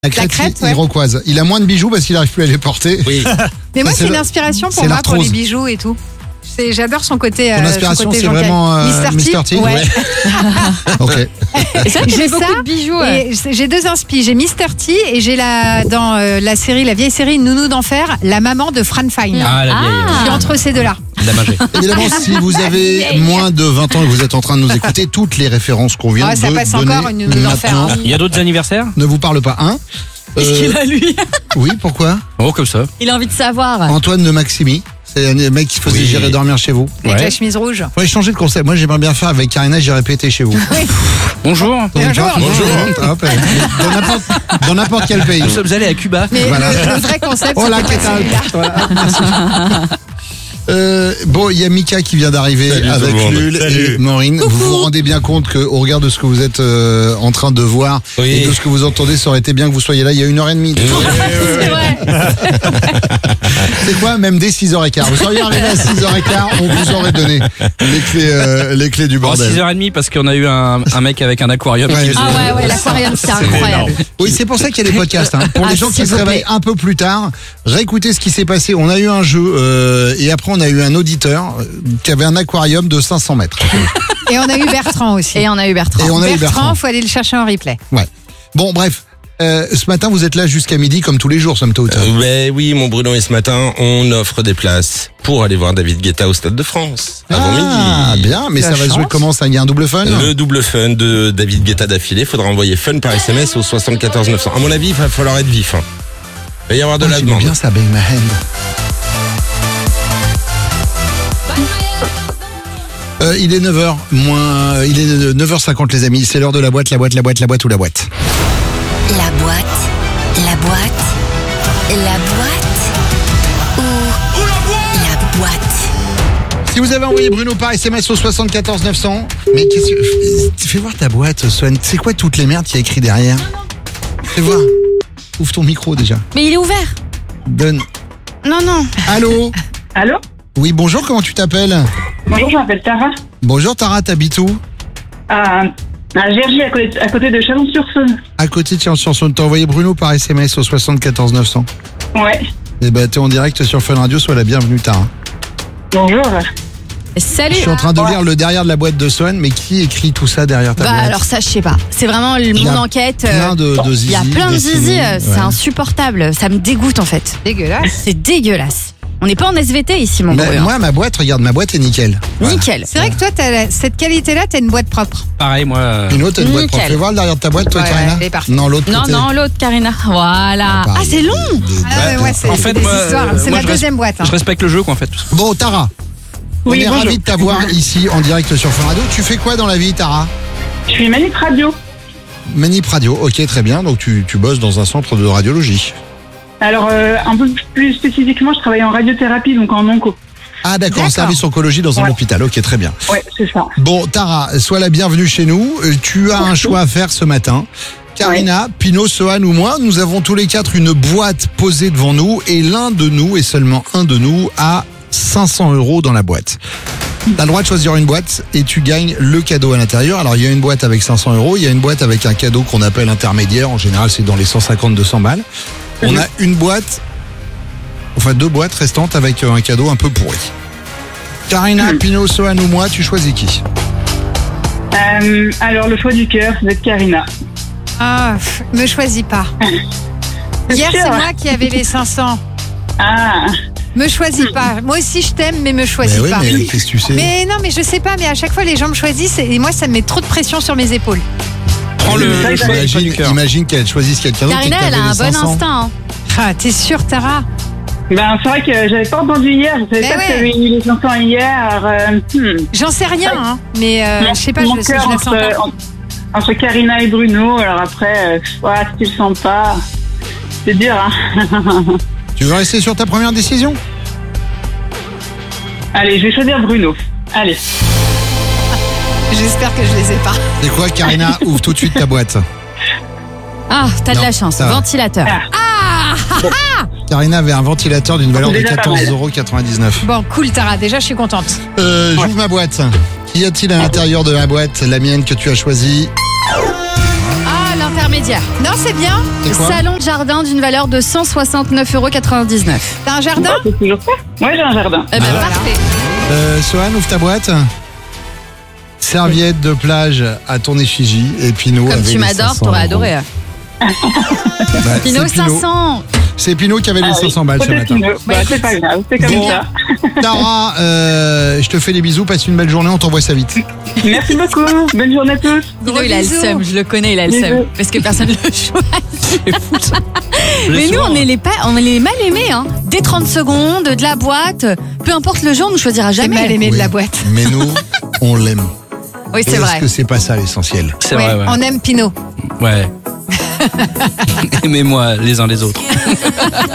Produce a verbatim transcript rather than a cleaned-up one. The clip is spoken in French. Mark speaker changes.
Speaker 1: La crête,
Speaker 2: crête, ouais.
Speaker 1: iroquoise. Il a moins de bijoux parce qu'il n'arrive plus à les porter.
Speaker 3: Oui.
Speaker 2: Mais moi,
Speaker 1: Ça,
Speaker 2: c'est
Speaker 1: c'est
Speaker 2: une
Speaker 1: le-
Speaker 2: inspiration pour
Speaker 1: c'est
Speaker 2: moi, pour
Speaker 1: l'arthrose.
Speaker 2: les bijoux et tout. C'est, j'adore son côté.
Speaker 1: Ton
Speaker 2: euh,
Speaker 1: inspiration,
Speaker 2: son côté
Speaker 1: c'est
Speaker 2: Jean-Pierre.
Speaker 1: vraiment euh,
Speaker 2: Mister T.
Speaker 1: Mister T.
Speaker 2: Ouais.
Speaker 1: Ouais. Ok.
Speaker 4: Et ça,
Speaker 2: J'ai
Speaker 4: j'ai beaucoup
Speaker 2: ça,
Speaker 4: de bijoux. ouais.
Speaker 2: Et j'ai- j'ai deux inspi. J'ai Mister T et j'ai la dans euh, la série, la vieille série Nounou d'enfer, la maman de Fran Fine.
Speaker 3: Ah, la vieille.
Speaker 2: Je suis entre ces deux-là.
Speaker 3: La magie.
Speaker 1: Évidemment, si vous avez moins de vingt ans et que vous êtes en train de nous écouter, toutes les références qu'on vient
Speaker 2: Ouais, ça
Speaker 1: de
Speaker 2: passe
Speaker 1: donner
Speaker 2: encore, une nounou d'enfer,
Speaker 1: maintenant
Speaker 2: hein.
Speaker 3: Il y a d'autres anniversaires?
Speaker 1: ne vous parle pas. Un.
Speaker 4: Qu'est-ce qu'il a, lui?
Speaker 1: Oui, pourquoi
Speaker 3: Oh, comme ça.
Speaker 4: Il a envie de savoir.
Speaker 1: Antoine de Maximi. C'est un mec qui faisait
Speaker 3: Oui.
Speaker 1: j'irai dormir chez vous.
Speaker 2: Avec
Speaker 3: Ouais.
Speaker 2: la chemise rouge.
Speaker 1: Faudrait changer de concept. Moi, j'aimerais bien faire avec Karina, j'irai péter chez vous.
Speaker 3: Bonjour.
Speaker 2: Bonjour.
Speaker 1: Bonjour. Hop, dans n'importe, dans n'importe quel pays.
Speaker 3: Nous sommes allés à Cuba.
Speaker 2: Mais
Speaker 1: Voilà.
Speaker 2: le, le vrai concept,
Speaker 1: Oh là,
Speaker 2: c'était
Speaker 1: qu'est-ce
Speaker 2: pas celui-là.
Speaker 1: Voilà, merci. Euh, bon, il y a Mika qui vient d'arriver
Speaker 5: Salut tout
Speaker 1: avec
Speaker 5: le monde.
Speaker 1: Lul
Speaker 5: Salut.
Speaker 1: et Maureen. Vous vous rendez bien compte qu'au regard de ce que vous êtes euh, en train de voir
Speaker 5: Oui.
Speaker 1: et de ce que vous entendez, ça aurait été bien que vous soyez là il y a une heure et demie.
Speaker 4: C'est vrai.
Speaker 1: C'est quoi, même dès six heures quinze. Vous seriez arrivé à six heures quinze, on vous aurait donné les clés, euh, les clés du
Speaker 3: En
Speaker 1: bordel.
Speaker 3: six heures trente parce qu'on a eu un, un mec avec un aquarium.
Speaker 1: Ouais,
Speaker 3: qui faisait-
Speaker 4: Ah ouais, ouais, l'aquarium, c'est incroyable.
Speaker 1: Oui, c'est pour ça qu'il y a des podcasts. Hein. Pour les
Speaker 4: Ah,
Speaker 1: gens qui
Speaker 4: s'il
Speaker 1: se
Speaker 4: vous plaît.
Speaker 1: réveillent un peu plus tard, réécoutez ce qui s'est passé. On a eu un jeu euh, et après on a eu un auditeur euh, qui avait un aquarium de cinq cents mètres.
Speaker 2: Et on a eu Bertrand aussi.
Speaker 4: Et on a eu Bertrand.
Speaker 1: Et on a eu Bertrand.
Speaker 2: Bertrand, faut aller le chercher en replay.
Speaker 1: Ouais. Bon, bref. Euh, ce matin, vous êtes là jusqu'à midi, comme tous les jours, somme toute.
Speaker 5: Euh, ben oui, mon Bruno, et ce matin, on offre des places pour aller voir David Guetta au Stade de France. Avant
Speaker 1: ah,
Speaker 5: midi.
Speaker 1: bien, mais
Speaker 2: La
Speaker 1: ça va
Speaker 2: chance.
Speaker 1: jouer comment ça? Il y a un double fun?
Speaker 5: Le double fun de David Guetta d'affilée. Faudra envoyer fun par S M S au soixante-quatorze neuf cents. À mon avis, il va falloir être vif. Hein. Il va y avoir de
Speaker 1: Oh,
Speaker 5: la
Speaker 1: j'aime
Speaker 5: demande.
Speaker 1: bien ça, Bang My Hand. Euh, il est neuf heures moins, euh, il est neuf heures cinquante les amis, c'est l'heure de la boîte, la boîte, la boîte, la boîte ou la boîte.
Speaker 6: La boîte, la boîte, la boîte ou la boîte.
Speaker 1: Si vous avez envoyé Bruno par S M S au soixante-quatorze neuf cents, mais qu'est-ce que... Fais voir ta boîte, Swan. C'est quoi toutes les merdes qu'il y a écrit derrière? Fais voir. Ouvre ton micro déjà.
Speaker 4: Mais il est ouvert.
Speaker 1: Donne.
Speaker 4: Non, non.
Speaker 1: Allô?
Speaker 7: Allô?
Speaker 1: Oui, bonjour, comment tu t'appelles?
Speaker 7: Bonjour, je m'appelle Tara.
Speaker 1: Bonjour Tara, t'habites où?
Speaker 7: À, à Gergy, à côté, à côté de Chalon-sur-Saône.
Speaker 1: À côté de Chalon-sur-Saône. T'as envoyé Bruno par S M S au soixante-quatorze neuf cents.
Speaker 7: Ouais.
Speaker 1: Eh ben, t'es en direct sur Fun Radio, sois la bienvenue Tara.
Speaker 7: Bonjour.
Speaker 4: Salut.
Speaker 1: Je suis en train de lire le derrière de la boîte de Swan, mais qui écrit tout ça derrière ta
Speaker 4: Bah
Speaker 1: boîte?
Speaker 4: alors ça, je sais pas. C'est vraiment le-
Speaker 1: Il y a
Speaker 4: mon enquête. euh,
Speaker 1: Plein de, de zizi.
Speaker 4: Il y a plein de
Speaker 1: dessinés.
Speaker 4: zizi, euh, c'est
Speaker 1: Ouais.
Speaker 4: insupportable. Ça me dégoûte en fait.
Speaker 2: Dégueulasse.
Speaker 4: C'est dégueulasse. On n'est pas en S V T ici, mon
Speaker 1: Bah,
Speaker 4: Bruno.
Speaker 1: moi, ma boîte, regarde, ma boîte est nickel. Voilà.
Speaker 4: Nickel.
Speaker 2: C'est vrai que toi, t'as la- cette qualité-là, t'as une boîte propre.
Speaker 3: Pareil, moi. euh,
Speaker 1: Une autre, t'as une boîte
Speaker 4: Nickel.
Speaker 1: propre. Fais voir le derrière de ta boîte, toi,
Speaker 2: Ouais,
Speaker 1: Karina.
Speaker 2: ouais, elle est parfaite.
Speaker 1: Non, l'autre
Speaker 4: Non,
Speaker 1: côté.
Speaker 4: non, l'autre, Karina. Voilà.
Speaker 1: Pareil.
Speaker 4: Ah, c'est long.
Speaker 1: Des- des-
Speaker 2: Ah ouais, ouais, c'est
Speaker 3: En
Speaker 2: c'est
Speaker 3: fait,
Speaker 2: des
Speaker 3: moi,
Speaker 2: histoires.
Speaker 3: euh,
Speaker 2: C'est
Speaker 3: moi,
Speaker 2: ma
Speaker 3: je
Speaker 2: deuxième boîte. hein.
Speaker 3: Je respecte le jeu, quoi, en fait.
Speaker 1: Bon, Tara, on
Speaker 7: Oui,
Speaker 1: est
Speaker 7: bonjour.
Speaker 1: ravis de t'avoir ici en direct sur Fun Radio. Tu fais quoi dans la vie, Tara?
Speaker 7: Je suis Manip Radio.
Speaker 1: Manip Radio, ok, très bien. Donc, tu, tu bosses dans un centre de radiologie.
Speaker 7: Alors, euh, un peu plus spécifiquement, je travaille en radiothérapie, donc en onco.
Speaker 1: Ah, d'accord, en
Speaker 2: D'accord.
Speaker 1: service oncologie dans un
Speaker 7: Ouais.
Speaker 1: hôpital. Ok, très bien.
Speaker 7: Ouais, c'est ça.
Speaker 1: Bon, Tara, sois la bienvenue chez nous. Euh, Tu as un choix à faire ce matin. Karina, Pino, Sohan ou moi, nous avons tous les quatre une boîte posée devant nous et l'un de nous, et seulement un de nous, a cinq cents euros dans la boîte. T'as le droit de choisir une boîte et tu gagnes le cadeau à l'intérieur. Alors, il y a une boîte avec cinq cents euros, il y a une boîte avec un cadeau qu'on appelle intermédiaire. En général, c'est dans les cent cinquante à deux cents balles. On a une boîte, enfin deux boîtes restantes avec euh, un cadeau un peu pourri. Karina, Pino, Sohan ou moi, tu choisis qui?
Speaker 7: Euh, alors, le choix du cœur, c'est d'être Karina.
Speaker 2: Ah, pff, me choisis pas. Hier,
Speaker 7: sûr.
Speaker 2: c'est moi qui avais les cinq cents.
Speaker 7: Ah,
Speaker 2: Me choisis pas. Moi aussi, je t'aime, mais me choisis
Speaker 1: Mais oui,
Speaker 2: pas.
Speaker 1: mais qu'est-ce que tu sais?
Speaker 2: Mais non, mais je sais pas, mais à chaque fois, les gens me choisissent et moi, ça me met trop de pression sur mes épaules.
Speaker 3: Prends le,
Speaker 7: Mais
Speaker 3: le choix
Speaker 1: Imagine,
Speaker 3: du cœur.
Speaker 1: imagine qu'elle choisisse quelqu'un d'autre. et
Speaker 4: Karina,
Speaker 1: que
Speaker 4: elle a
Speaker 1: t'avais
Speaker 4: un
Speaker 1: les
Speaker 4: bon
Speaker 1: cinq cents.
Speaker 4: instinct. hein.
Speaker 2: Ah, t'es sûre, Tara?
Speaker 7: ben c'est vrai que j'avais pas entendu hier. Je savais
Speaker 2: Mais
Speaker 7: pas
Speaker 2: ouais.
Speaker 7: que t'avais eu les cinq cents hier. Euh, hmm.
Speaker 2: J'en sais rien, hein. Mais euh,
Speaker 7: Mon-
Speaker 2: je sais pas,
Speaker 7: mon
Speaker 2: je, je
Speaker 7: cœur
Speaker 2: la sens
Speaker 7: entre,
Speaker 2: pas.
Speaker 7: en- entre Karina et Bruno. Alors après, euh, ouais, si tu le sens pas, c'est dur, hein.
Speaker 1: Tu veux rester sur ta première décision?
Speaker 7: Allez, je vais choisir Bruno. Allez.
Speaker 2: J'espère que je les ai pas.
Speaker 1: C'est quoi, Karina? Ouvre tout de suite ta boîte.
Speaker 4: Ah, t'as de
Speaker 1: Non,
Speaker 4: la chance.
Speaker 1: ça va.
Speaker 4: Ventilateur.
Speaker 7: Ah.
Speaker 1: Karina avait un ventilateur d'une valeur de
Speaker 7: Déjà pas mal.
Speaker 1: quatorze euros quatre-vingt-dix-neuf.
Speaker 2: Bon, cool, Tara. Déjà, je suis contente.
Speaker 1: Euh, j'ouvre ma boîte. Qu'y a-t-il à l'intérieur de la boîte? La mienne que tu as choisie.
Speaker 2: Ah, l'intermédiaire.
Speaker 4: intermédiaire.
Speaker 2: Non, c'est bien.
Speaker 1: C'est quoi?
Speaker 4: Salon de jardin d'une valeur de cent soixante-neuf euros quatre-vingt-dix-neuf.
Speaker 2: T'as un jardin?
Speaker 7: C'est toujours ça. Ouais, j'ai un jardin.
Speaker 4: Eh ben,
Speaker 2: voilà.
Speaker 4: parfait.
Speaker 1: Euh, Sohan, ouvre ta boîte. Serviette de plage à ton effigie et Pinot
Speaker 4: Comme
Speaker 1: avait
Speaker 4: tu
Speaker 1: les
Speaker 4: m'adores,
Speaker 1: cinq cents
Speaker 4: t'aurais
Speaker 1: euros.
Speaker 4: adoré.
Speaker 1: Bah,
Speaker 4: Pinot,
Speaker 1: c'est
Speaker 4: cinq cents.
Speaker 1: C'est Pinot qui avait les cinq cents balles ce
Speaker 7: Peut-être
Speaker 1: matin.
Speaker 7: Pinot. Bah, c'est pas grave, c'est comme
Speaker 1: Bon.
Speaker 7: ça.
Speaker 1: Tara, euh, je te fais des bisous, passe une belle journée, on t'envoie ça vite.
Speaker 7: Merci beaucoup. Bonne journée à tous.
Speaker 4: Pinot,
Speaker 2: Gros
Speaker 4: il a le
Speaker 2: bisous.
Speaker 4: seum, je le connais, il a le
Speaker 7: Bisous.
Speaker 4: seum. Parce que personne ne le choisit.
Speaker 3: C'est fou, ça.
Speaker 4: Mais
Speaker 3: Le
Speaker 4: nous,
Speaker 3: soir,
Speaker 4: on est les, pas, on est les mal aimés. Hein. Dès trente secondes, de la boîte, peu importe le jour, on ne choisira
Speaker 2: J'ai
Speaker 4: jamais.
Speaker 2: mal aimé de
Speaker 1: Oui.
Speaker 2: la boîte.
Speaker 1: Mais nous, on l'aime.
Speaker 4: Oui, c'est
Speaker 1: Est-ce
Speaker 4: vrai.
Speaker 1: que c'est pas ça l'essentiel?
Speaker 3: C'est
Speaker 2: Ouais,
Speaker 3: vrai, ouais.
Speaker 2: On aime Pinot.
Speaker 3: Ouais. Aimez-moi les uns les autres.